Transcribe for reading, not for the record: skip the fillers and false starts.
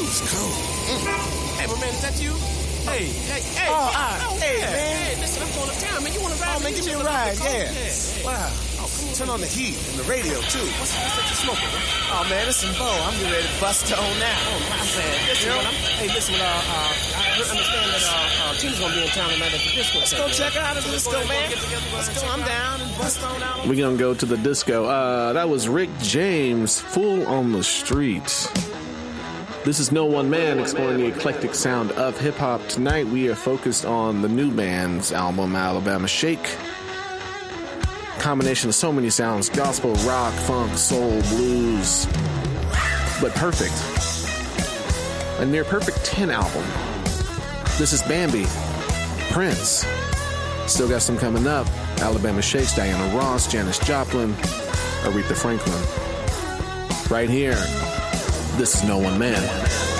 It's cold. Hey, my man, is that you? Hey. Hey, man. Hey, listen, I'm going to town, man. You want to ride? Oh, man, give me a ride, yeah. Wow. Turn on the heat and the radio, too. What's that you smoking, man? Oh, man, this some Bo. I'm getting ready to bust on now. Oh, my man. Listen, I understand that Tina's going to be in town tonight at the disco. Let's go check her out at the disco, man. Let's go. I'm down and bust on out. We're going to go to the disco. That was Rick James, Fool on the Street. This is No One Man, exploring the eclectic sound of hip-hop. Tonight we are focused on the new band's album, Alabama Shake. Combination of so many sounds: gospel, rock, funk, soul, blues, but perfect. A near perfect 10 album. This is Bambi, Prince. Still got some coming up. Alabama Shakes, Diana Ross, Janis Joplin, Aretha Franklin. Right here, this is No One Man.